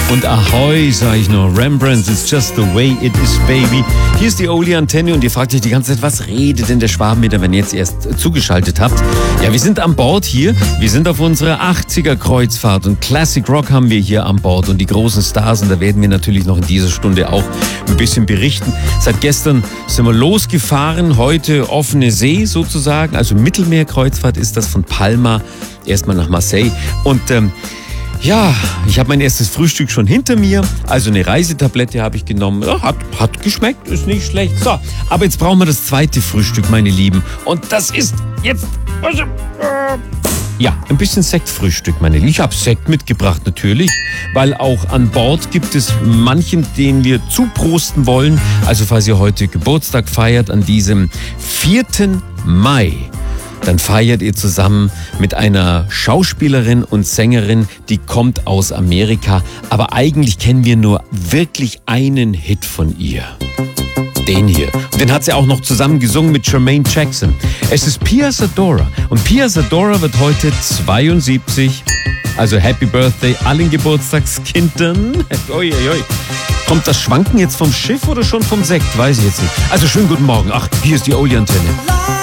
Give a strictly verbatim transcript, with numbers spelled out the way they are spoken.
Und Ahoi, sag ich nur. Rembrandt, it's just the way it is, baby. Hier ist die Oli-Antenne und ihr fragt euch die ganze Zeit, was redet denn der Schwabenmeter, wenn ihr jetzt erst zugeschaltet habt? Ja, wir sind an Bord hier. Wir sind auf unserer achtziger-Kreuzfahrt und Classic Rock haben wir hier an Bord und die großen Stars. Und da werden wir natürlich noch in dieser Stunde auch ein bisschen berichten. Seit gestern sind wir losgefahren, heute offene See sozusagen. Also Mittelmeerkreuzfahrt ist das von Palma erstmal nach Marseille. Und ähm, ja, ich habe mein erstes Frühstück schon hinter mir. Also eine Reisetablette habe ich genommen. Ja, hat, hat geschmeckt, ist nicht schlecht. So, aber jetzt brauchen wir das zweite Frühstück, meine Lieben. Und das ist jetzt... Ja, ein bisschen Sektfrühstück, meine Lieben. Ich habe Sekt mitgebracht natürlich, weil auch an Bord gibt es manchen, denen wir zuprosten wollen. Also falls ihr heute Geburtstag feiert, an diesem vierten Mai... dann feiert ihr zusammen mit einer Schauspielerin und Sängerin, die kommt aus Amerika. Aber eigentlich kennen wir nur wirklich einen Hit von ihr. Den hier. Und den hat sie auch noch zusammen gesungen mit Jermaine Jackson. Es ist Pia Zadora. Und Pia Zadora wird heute zweiundsiebzig. Also Happy Birthday allen Geburtstagskindern. Oi, oi, oi. Kommt das Schwanken jetzt vom Schiff oder schon vom Sekt? Weiß ich jetzt nicht. Also schönen guten Morgen. Ach, hier ist die Oli-Antenne.